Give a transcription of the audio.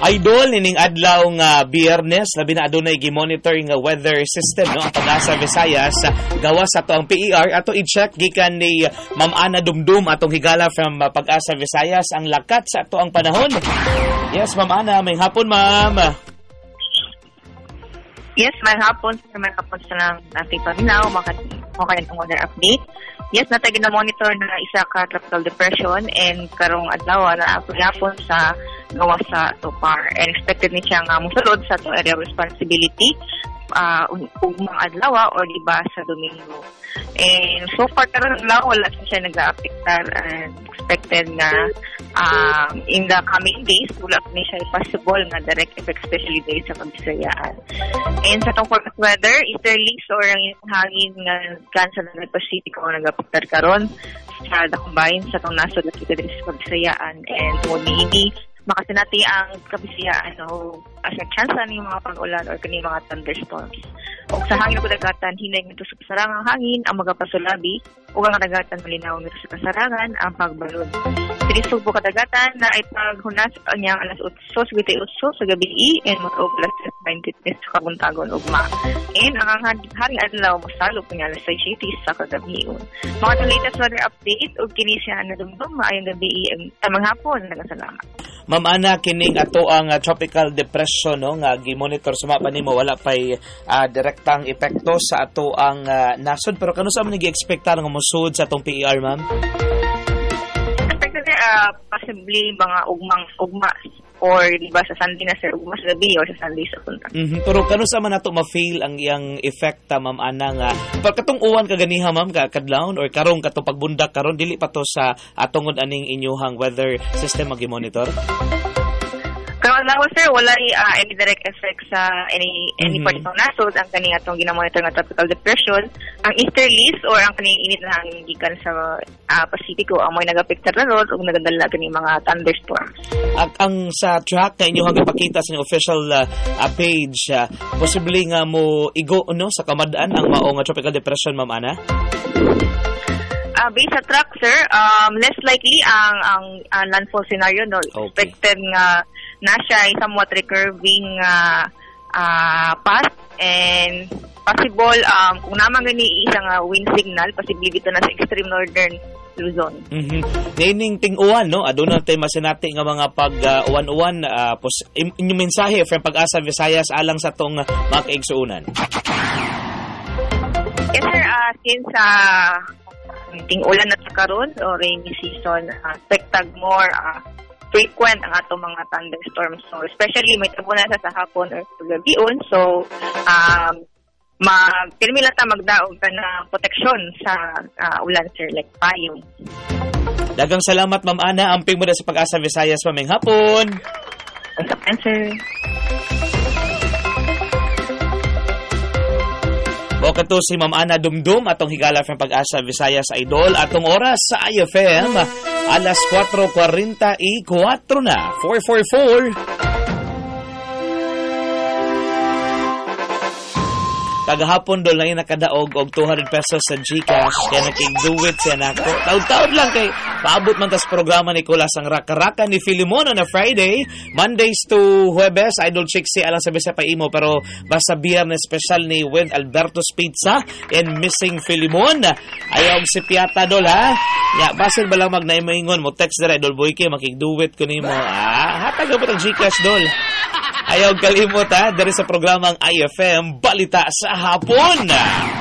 Idol, nining adlaw nga Biyernes, labi na adunay gi-monitor nga weather system no ang Pag-asa Visayas gawas ato ang PER ato i-check gikan ni Ma'am Ana Dumdum atong higala from Pag-asa Visayas ang lakat sa ato ang panahon. Yes, Ma'am Ana, may hapon, ma'am. Yes, may hapon sa lang natin paminaw, makalit ang weather update. Yes, natay gina-monitor na isa ka tropical depression and karong adlaw na hapon sa gawas sa Topar. And expected ni siya nga musulod sa to area of responsibility ugmang adlaw or diba sa Domingo. And so far karon adlaw wala siya nag-aapektar and expected na in the coming days wala ni siya possible nga direct effect especially based sa Bisayaan. And sa tong forecast weather, easterlies or ang hangin nga kansa ng Pacific o nag-aapektar karon sa combine sa tong nasod na kita din sa Bisayaan and ini makasinati ang Kabisayaan o as a chance ni mga pag-ulan or kani mga thunderstorms. O sa hangin o kadagatan, hinay nito sa kasarangang hangin ang magapasulabi o ang kadagatan malinaw nito sa kasarangan ang pagbalod. Sinisugbo kadagatan na ay paghunas niyang alas 8 sa gabi and mataog alas 20 sa kabuntagon ugma. And ang haring adlaw masalop niya alas 6 sa kagabi. Mga latest weather update o kini siya na dumdum maayong gabi tamang hapon. Salamat. Ma'am Ana, kining ato ang tropical depression no nga gi-monitor sa mapa nimo wala pay direktang epekto sa ato ang nasod pero kano sa man gi-expectar nga mosud sa atong PER, ma'am? Expected possibly mga ugma or diba sa Sunday na sa ugma sa gabi or sa Sunday sa punta. Pero kano sa man nato ma-feel ang iyang efekta, ma'am Ana, nga pagkatong uwan kaganiha, ma'am, kadlawon or karong katong pagbundak karon dili pa to sa atong aning inyuhang weather system magi-monitor? Karong adlaw sir, wala any direct effect sa any part ng nasod ang kaning atong ginamonitor nga tropical depression. Ang easterlies or ang kaning init na hangin gikan sa Pasipiko ang mga nagapektar na ron ug nagadala kaning mga thunderstorms. Ang sa track na inyong ipakita sa inyong official page, possibly nga mo igo no sa kamadaan ang mao nga tropical depression, ma'am Ana? Based sa track sir, less likely ang landfall scenario no. Expected nga na siya ay somewhat recurving path and possible kung naman gani isang wind signal possibly dito na sa extreme northern Luzon. Dining ting-uwan no aduna tay masinati nga mga pag-uwan-uwan inyong mensahe from Pag-asa Visayas alang sa tong mga kaigsuunan. Yes sir, since ting-ulan na sa karon or rainy season, expected more frequent ang atong mga thunderstorms. So, especially may tabunan sa hapon or sa gabion. So, pinimila ta magdaog ka na proteksyon sa ulan, sir, like payong. Dagang salamat, Ma'am Ana. Amping mo na sa Pag-asa Visayas, maming hapon. Welcome, sir. O kato si Ma'am Ana Dumdum atong higala from Pag-asa Visayas Idol atong oras sa IFM alas 4:44 na 444. Kagahapon doon lang yung nakadaog og 200 pesos sa GCash kaya nakig-do-it siya nako. Taud-taud lang kay paabot man tas programa ni Kulas ang Raka-Raka ni Filimon na Friday, Mondays to Huwebes, Idol Chixie alang sabi sa paimo pero basta Biyernes special ni Win Alberto's Pizza and Missing Filimon. Ayaw si Piata dol ha. Ya, basin ba lang magnaimaingon mo text dira Idol Boyke makig-do-it ko nimo. Hatag mo ang GCash dol. Ayaw kalimot ha, dari sa programang IFM Balita sa Hapon.